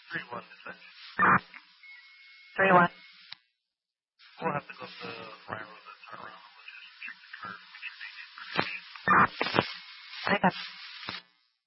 3-1 dispatch. 3-1. We'll have to go to Ryan Rosa and turn around and we'll just check the card. I got